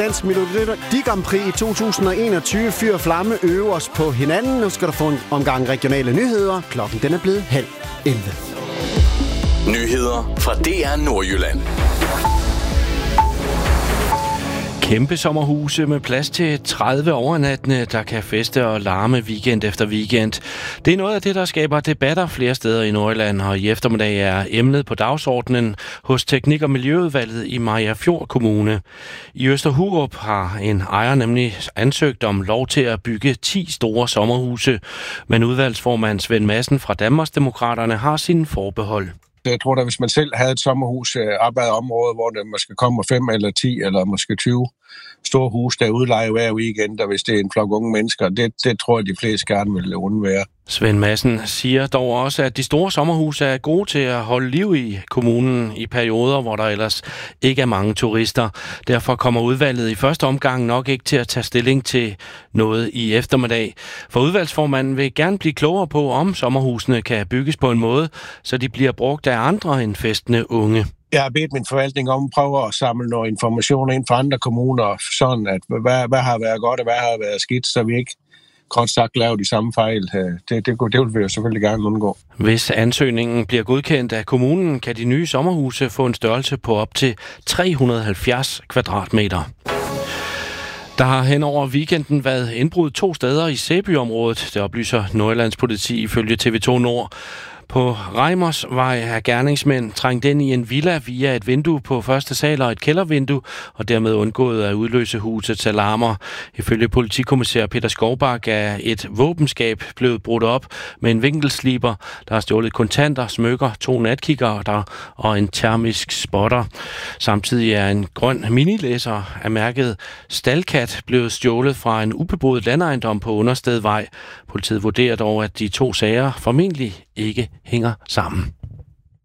Dansk Melodi Grand Prix i 2021. Fyr og flamme øver os på hinanden. Nu skal du få en omgang regionale nyheder. Klokken den er blevet 10:30. Nyheder fra DR Nordjylland. Kæmpe sommerhuse med plads til 30 overnattende, der kan feste og larme weekend efter weekend. Det er noget af det, der skaber debatter flere steder i Nordjylland, og i eftermiddag er emnet på dagsordenen hos Teknik- og Miljøudvalget i Mariagerfjord Kommune. I Østerhurup har en ejer nemlig ansøgt om lov til at bygge 10 store sommerhuse, men udvalgsformand Svend Madsen fra Danmarksdemokraterne har sine forbehold. Jeg tror da, hvis man selv havde et sommerhus op ad området, hvor der måske kommer 5 eller 10 eller måske 20 store hus, der udlejer hver weekend, og hvis det er en flok unge mennesker, det tror jeg, de fleste gerne vil undvære. Svend Madsen siger dog også, at de store sommerhuse er gode til at holde liv i kommunen i perioder, hvor der ellers ikke er mange turister. Derfor kommer udvalget i første omgang nok ikke til at tage stilling til noget i eftermiddag. For udvalgsformanden vil gerne blive klogere på, om sommerhusene kan bygges på en måde, så de bliver brugt af andre end festende unge. Jeg har bedt min forvaltning om at prøve at samle noget information ind fra andre kommuner, sådan at hvad har været godt og hvad har været skidt, så vi ikke kort sagt laver de samme fejl. Det vil vi jo selvfølgelig gerne undgå. Hvis ansøgningen bliver godkendt af kommunen, kan de nye sommerhuse få en størrelse på op til 370 kvadratmeter. Der har hen over weekenden været indbrud 2 steder i Sæbyområdet. Det oplyser Nordjyllands politi ifølge TV2 Nord. På Reimersvej er gerningsmænd trængt ind i en villa via et vindue på første sal og et kældervindue, og dermed undgået at udløse husets alarmer. Ifølge politikommissær Peter Skovbak er et våbenskab blevet brudt op med en vinkelsliber. Der er stjålet kontanter, smykker, 2 natkikkerter og en termisk spotter. Samtidig er en grøn minilæser af mærket Stalkat blevet stjålet fra en ubeboet landejendom på Understedvej. Politiet vurderer dog, at de 2 sager formentlig ikke hænger sammen.